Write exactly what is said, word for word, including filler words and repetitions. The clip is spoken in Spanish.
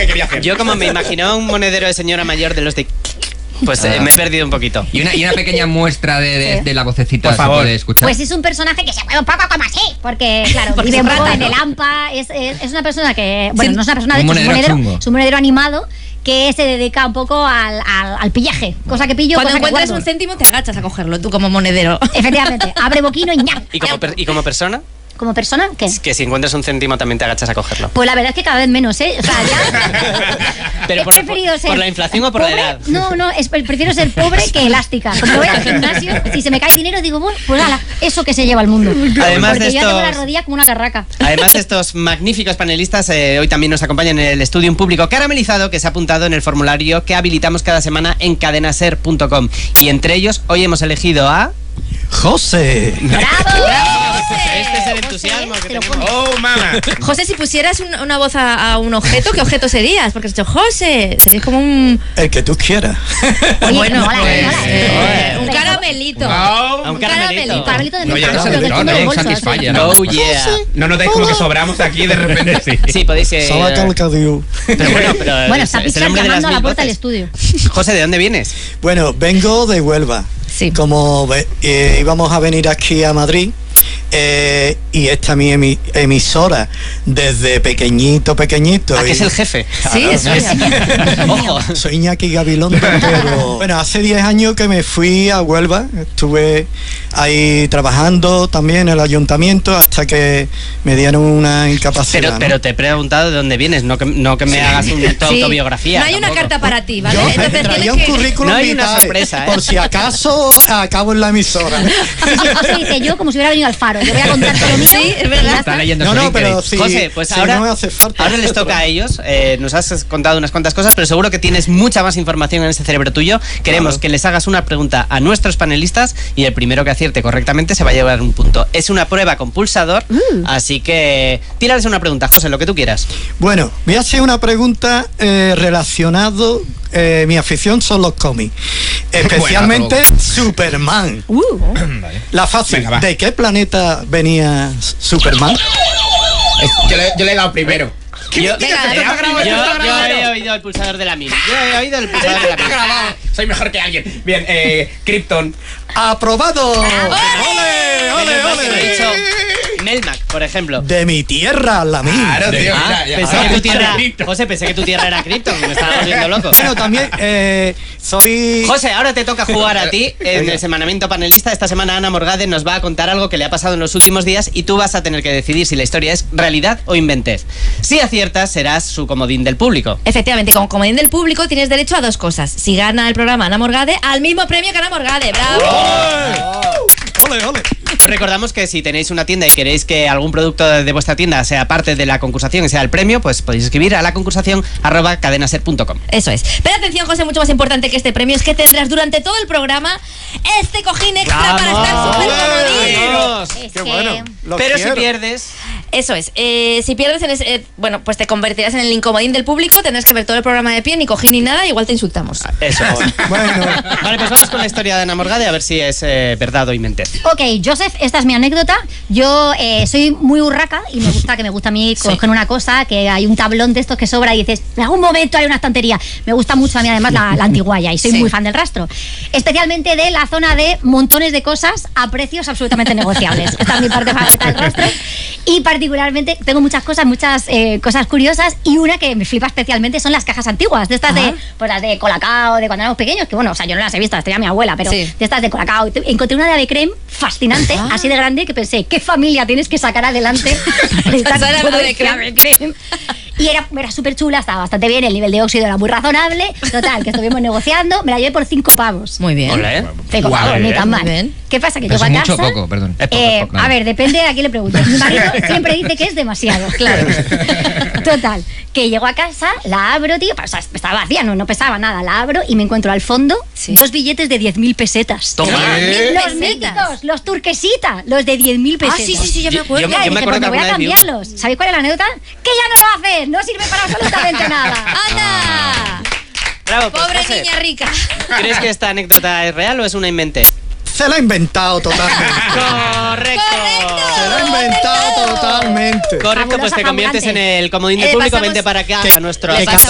que quería hacer. Yo como me imaginaba un monedero de señora mayor de los de... Pues eh, me he perdido un poquito. Y una, y una pequeña muestra de, de, de la vocecita, por favor, se puede escuchar. Pues es un personaje que se mueve un poco como así, porque claro, porque vive un es poco rata, en ¿no? el hampa, es, es, es una persona que, bueno, Sí, no es una persona, de un hecho es un monedero monedero, chungo. es un monedero animado que se dedica un poco al, al, al pillaje, cosa que pillo, Cuando cosa que encuentras guardo. un céntimo te agachas a cogerlo, tú como monedero. Efectivamente, abre boquino y ñam. ¿Y como, per- ¿Y como persona? Como persona, ¿qué? Es que si encuentras un céntimo también te agachas a cogerlo. Pues la verdad es que cada vez menos, ¿eh? O sea, ya... Pero he por, preferido por- ser por la inflación o por pobre. la edad. No, no, es, prefiero ser pobre que elástica. Como voy al gimnasio, si se me cae dinero, digo, bueno, pues ala, eso que se lleva al mundo. Además Porque de yo ya tengo la estos- rodilla como una carraca. Además de estos magníficos panelistas, eh, hoy también nos acompañan en el estudio un público caramelizado que se ha apuntado en el formulario que habilitamos cada semana en cadenaser punto com. Y entre ellos, hoy hemos elegido a... José. ¡Bravo! Este es el entusiasmo que te lo tenemos. Oh, mamá. José, si pusieras un- una voz a, a un objeto, ¿qué objeto serías? Porque has dicho José, serías como un... El que tú quieras. Oye, bueno, mola, pues, mola. eh, un Pero- caramelito. Oh, A un caramelito. Caramelito de No, ya menta, no se pero del le fondo nota, del un bolso, Satisfyer, así. ¿no? Oh yeah. no notáis como que sobramos aquí de repente. Sí. Sí, podéis... eh, Sala Calcadiu. pero bueno, pero Bueno, es- está es el Pixar hombre de las llamando a la mil puerta del voces. estudio. José, ¿de dónde vienes? Bueno, vengo de Huelva. Sí. Como ve- eh, íbamos a venir aquí a Madrid, eh, y esta es mi emi- emisora desde pequeñito, pequeñito. ¿A qué y- es el jefe? Sí, eso es. Ojo. Soy Iñaki Gabilondo, pero bueno, hace diez años que me fui a Huelva, estuve ahí trabajando también en el ayuntamiento hasta que me dieron una incapacidad. Pero, ¿no? pero te he preguntado de dónde vienes, no que, no que me hagas un, tu Sí. autobiografía. No hay una tampoco. carta para ti, ¿vale? Yo Entonces traía tienes un que... currículum No hay una vitae, sorpresa, ¿eh? por si acaso acabo en la emisora. Sí, sí, José dice yo como si hubiera venido al faro. Yo voy a contar todo lo mío. Sí, es y verdad. ya Está está. leyendo No, su no, LinkedIn. pero si, José, pues si ahora, no me hace falta. ahora les toca a ellos. Eh, nos has contado unas cuantas cosas, pero seguro que tienes mucha más información en este cerebro tuyo. Queremos Claro. que les hagas una pregunta a nuestros panelistas y el primero que acierte correctamente se va a llevar un punto. Es una prueba con pulsador, así que tírales una pregunta, José, lo que tú quieras. Bueno, voy a hacer una pregunta eh, relacionado. Eh, mi afición son los cómics, especialmente Superman. Uh, La fácil. Venga, va. ¿De qué planeta venía Superman? Yo le, yo le he dado primero. Yo, Venga, yo- esto está grabado, yo- esto está yo grabado. he oído el pulsador de la mil. Yo he oído el pulsador de la Está mil. grabado. Soy mejor que alguien. Bien, eh, Krypton. ¡Aprobado! ¡Ole, Menos mal que lo he ole, dicho ole! Melmac, por ejemplo. De mi tierra, la mía. Claro, tío. Ah, mira, ya. pensé Ah, que tu tierra, Krypton. José, pensé que tu tierra era Krypton, me estaba volviendo loco. Bueno, también eh, soy... José, ahora te toca jugar a ti en el semanamiento panelista. Esta semana Ana Morgade nos va a contar algo que le ha pasado en los últimos días y tú vas a tener que decidir si la historia es realidad o inventez. Si aciertas, serás su comodín del público. Efectivamente, como comodín del público tienes derecho a dos cosas. Si gana el programa Ana Morgade, al mismo premio que Ana Morgade. ¡Bravo! ¡Ole, ole! Os recordamos que si tenéis una tienda y queréis que algún producto de vuestra tienda sea parte de la concursación y sea el premio, pues podéis escribir a la concursación arroba cadenaser punto com. Eso es. Pero atención, José, mucho más importante que este premio es que tendrás durante todo el programa este cojín extra para estar súper comodín. ¡Vamos! es ¡Qué que... bueno! Lo Pero si quiero. pierdes, Eso es. Eh, si pierdes, en ese, eh, bueno, pues te convertirás en el incomodín del público, tendrás que ver todo el programa de pie, ni cojín ni nada, igual te insultamos. eso es. Bueno, Vale, pues vamos con la historia de Ana Morgade a ver si es eh, verdad o inventez. Ok, Joseph, esta es mi anécdota. Yo eh, soy muy urraca y me gusta que me gusta a mí coger una cosa, que hay un tablón de estos que sobra y dices, en algún momento hay una estantería. Me gusta mucho a mí además la, la antiguaya y soy Sí. muy fan del rastro. Especialmente de la zona de montones de cosas a precios absolutamente negociables. Esta es mi parte favorita del rastro. Y particularmente tengo muchas cosas, muchas eh, cosas curiosas y una que me flipa especialmente son las cajas antiguas, de estas de, pues las de Colacao, de cuando éramos pequeños, que bueno, o sea, yo no las he visto, las tenía mi abuela, pero Sí. de estas de Colacao. Encontré una de ave creme fascinante, Ah. así de grande, que pensé, ¿qué familia tienes que sacar adelante para estar Esa era todo Ave este Creme. ave creme? Y era, era súper chula, estaba bastante bien, el nivel de óxido era muy razonable. Total, que estuvimos negociando, me la llevé por cinco pavos. Muy bien. Hola, ¿eh? Cinco Guau, pavos, ni bien, tan muy mal. bien. ¿Qué pasa? Que ¿Pero llego a es casa... mucho o poco? Perdón. Es poco, Eh, es poco. a ver, depende de a quién le preguntes. Mi marido siempre dice que es demasiado. Claro. Total, que llego a casa, la abro, tío, o sea, estaba vacía, no, no pesaba nada, la abro y me encuentro al fondo Sí. dos billetes de diez mil pesetas. Toma. ¿Qué? Los Pesetas. míticos, los turquesita, los de diez mil Ah, pesetas. sí, sí, sí, yo me Yo- acuerdo. yo me- Ya, y dije, acuerdo pues que me voy a alguna vez vi uno. cambiarlos. ¿Sabéis cuál es la anécdota? ¡Que ya no lo hacen! No sirve para absolutamente nada. ¡Anda! Bravo, pues, Pobre José, niña rica. ¿crees que esta anécdota es real o es una inventez? se la ha inventado totalmente. Correcto. Se la ha inventado totalmente. Correcto, pues te Fabulosa, conviertes en fabulante. el comodín Eh, del público. pasamos- Vente para acá, Que- a nuestro que paso.